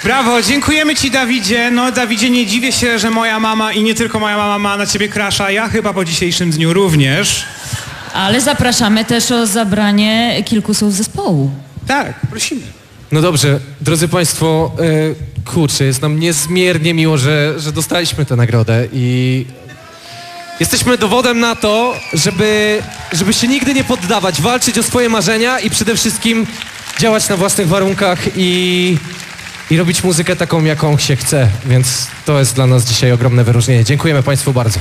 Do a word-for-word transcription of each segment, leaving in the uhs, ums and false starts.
Brawo, dziękujemy ci, Dawidzie. No, Dawidzie, nie dziwię się, że moja mama i nie tylko moja mama ma na ciebie crusha. Ja chyba po dzisiejszym dniu również. Ale zapraszamy też o zabranie kilku słów zespołu. Tak, prosimy. No dobrze, drodzy państwo, e, kurczę, jest nam niezmiernie miło, że, że dostaliśmy tę nagrodę i jesteśmy dowodem na to, żeby, żeby się nigdy nie poddawać, walczyć o swoje marzenia i przede wszystkim działać na własnych warunkach i, i robić muzykę taką, jaką się chce, więc to jest dla nas dzisiaj ogromne wyróżnienie. Dziękujemy państwu bardzo.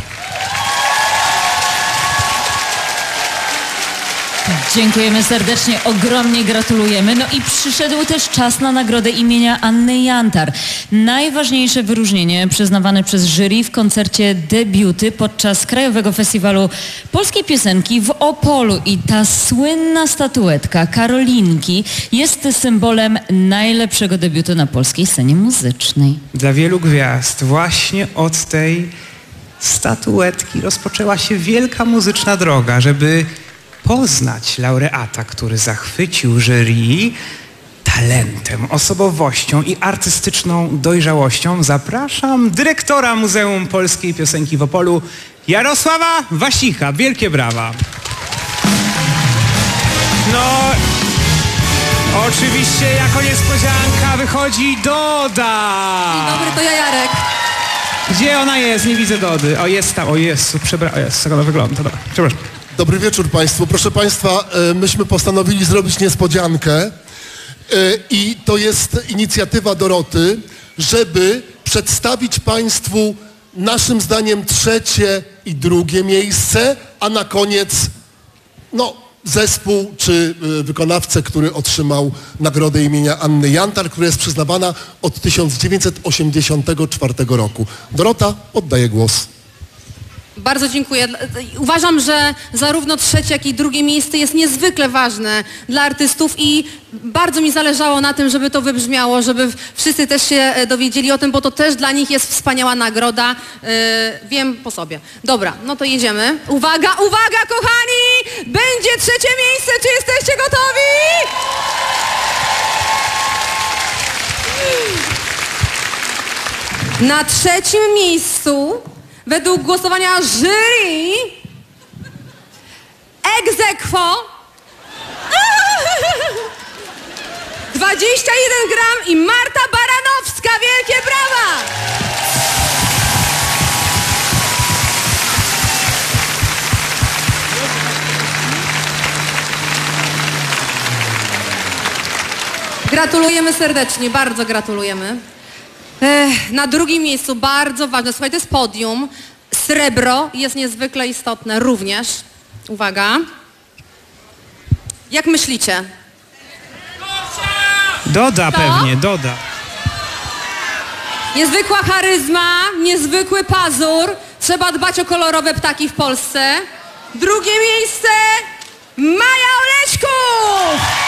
Dziękujemy serdecznie, ogromnie gratulujemy. No i przyszedł też czas na nagrodę imienia Anny Jantar. Najważniejsze wyróżnienie przyznawane przez jury w koncercie Debiuty podczas Krajowego Festiwalu Polskiej Piosenki w Opolu. I ta słynna statuetka Karolinki jest symbolem najlepszego debiutu na polskiej scenie muzycznej. Dla wielu gwiazd właśnie od tej statuetki rozpoczęła się wielka muzyczna droga, żeby poznać laureata, który zachwycił jury talentem, osobowością i artystyczną dojrzałością. Zapraszam dyrektora Muzeum Polskiej Piosenki w Opolu, Jarosława Wasicha. Wielkie brawa. No, oczywiście jako niespodzianka wychodzi Doda. Dzień dobry, to ja, Jarek. Gdzie ona jest? Nie widzę Dody. O, jest tam. O, jest. Przepraszam. Jest, jak ona wygląda. Dobra. Przepraszam. Dobry wieczór państwu. Proszę państwa, myśmy postanowili zrobić niespodziankę i to jest inicjatywa Doroty, żeby przedstawić państwu naszym zdaniem trzecie i drugie miejsce, a na koniec no, zespół czy wykonawcę, który otrzymał nagrodę imienia Anny Jantar, która jest przyznawana od tysiąc dziewięćset osiemdziesiątego czwartego roku. Dorota, oddaję głos. Bardzo dziękuję. Uważam, że zarówno trzecie, jak i drugie miejsce jest niezwykle ważne dla artystów i bardzo mi zależało na tym, żeby to wybrzmiało, żeby wszyscy też się dowiedzieli o tym, bo to też dla nich jest wspaniała nagroda. Yy, wiem po sobie. Dobra, no to jedziemy. Uwaga, uwaga, kochani! Będzie trzecie miejsce, czy jesteście gotowi? Na trzecim miejscu według głosowania jury ex aequo dwadzieścia jeden gram i Marta Baranowska. Wielkie brawa! Gratulujemy serdecznie, bardzo gratulujemy. Ech, na drugim miejscu, bardzo ważne, słuchaj, to jest podium. Srebro jest niezwykle istotne również. Uwaga. Jak myślicie? Doda Co? pewnie, Doda. Niezwykła charyzma, niezwykły pazur. Trzeba dbać o kolorowe ptaki w Polsce. Drugie miejsce, Maja Oleśków!